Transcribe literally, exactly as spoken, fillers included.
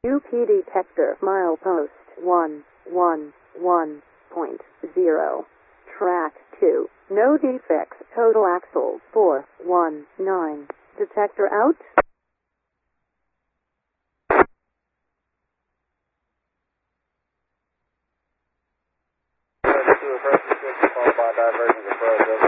U P detector milepost one one one point zero. Track two. No defects. Total axle four one nine. Detector out. To approach the six, followed by diversion approach.